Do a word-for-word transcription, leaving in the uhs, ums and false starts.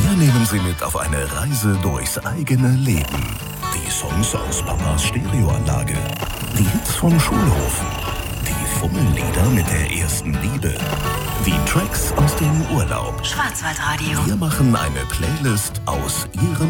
Wir nehmen Sie mit auf eine Reise durchs eigene Leben. Die Songs aus Papas Stereoanlage, die Hits vom Schulhof, die Fummellieder mit der ersten Liebe, die Tracks aus dem Urlaub. Schwarzwaldradio. Wir machen eine Playlist aus Ihrem